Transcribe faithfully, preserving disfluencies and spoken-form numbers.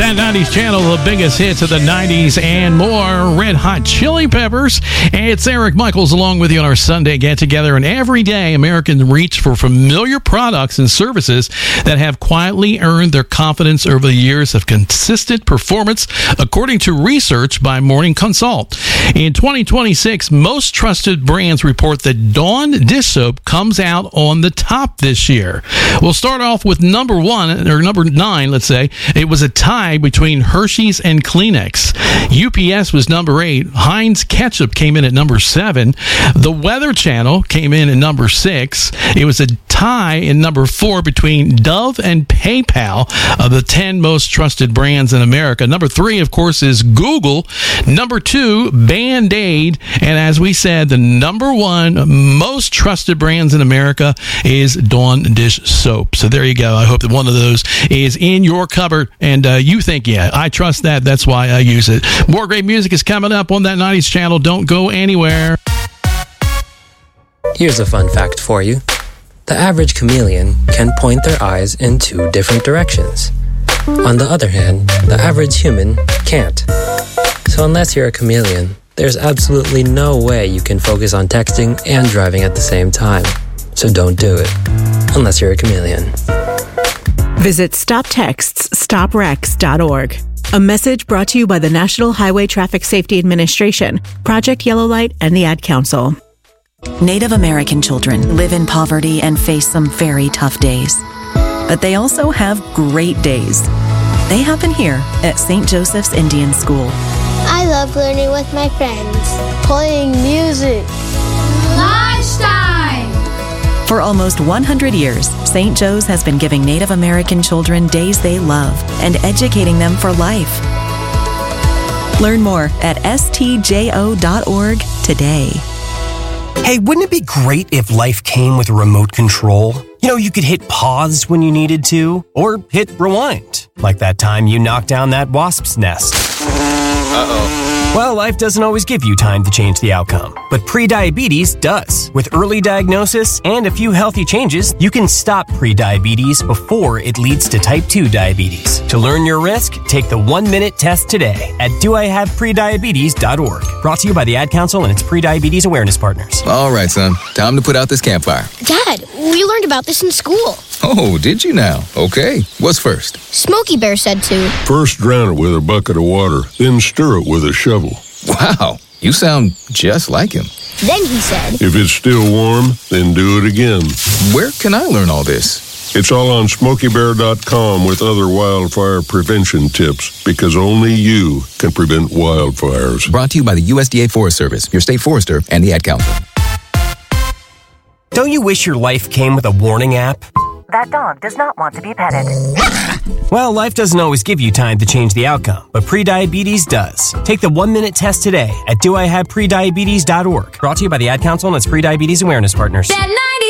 that nineties channel, the biggest hits of the nineties and more. Red Hot Chili Peppers. It's Eric Michaels along with you on our Sunday get-together. And every day, Americans reach for familiar products and services that have quietly earned their confidence over the years of consistent performance, according to research by Morning Consult. In twenty twenty-six, most trusted brands report that Dawn dish soap comes out on the top this year. We'll start off with number one, or number nine, let's say. It was a tie between Hershey's and Kleenex. U P S was number eight. Heinz Ketchup came in at number seven. The Weather Channel came in at number six. It was a tie in number four between Dove and PayPal, uh, the ten most trusted brands in America. Number three, of course, is Google. Number two, Band-Aid. And as we said, the number one most trusted brands in America is Dawn dish soap. So there you go. I hope that one of those is in your cupboard and uh, you think, yeah, I trust that. That's why I use it. More great music is coming up on that nineties channel. Don't go anywhere. Here's a fun fact for you. The average chameleon can point their eyes in two different directions. On the other hand, the average human can't. So unless you're a chameleon, there's absolutely no way you can focus on texting and driving at the same time. So don't do it, unless you're a chameleon. Visit stop texts stop wrecks dot org. A message brought to you by the National Highway Traffic Safety Administration, Project Yellow Light, and the Ad Council. Native American children live in poverty and face some very tough days. But they also have great days. They happen here at Saint Joseph's Indian School. I love learning with my friends, playing music. Lunchtime! For almost one hundred years, Saint Joe's has been giving Native American children days they love and educating them for life. Learn more at S T J O dot org today. Hey, wouldn't it be great if life came with a remote control? You know, you could hit pause when you needed to, or hit rewind, like that time you knocked down that wasp's nest. Uh-oh. Well, life doesn't always give you time to change the outcome, but prediabetes does. With early diagnosis and a few healthy changes, you can stop prediabetes before it leads to type two diabetes. To learn your risk, take the one-minute test today at do I have prediabetes dot org. Brought to you by the Ad Council and its prediabetes awareness partners. All right, son. Time to put out this campfire. Dad, we learned about this in school. Oh, did you now? Okay. What's first? Smokey Bear said to. First drown it with a bucket of water, then stir it with a shovel. Wow, you sound just like him. Then he said, if it's still warm, then do it again. Where can I learn all this? It's all on smokey bear dot com with other wildfire prevention tips, because only you can prevent wildfires. Brought to you by the U S D A Forest Service, your state forester, and the Ad Council. Don't you wish your life came with a warning app? That dog does not want to be petted. Well, life doesn't always give you time to change the outcome, but prediabetes does. Take the one-minute test today at do I have prediabetes dot org. Brought to you by the Ad Council and its prediabetes awareness partners. That nineties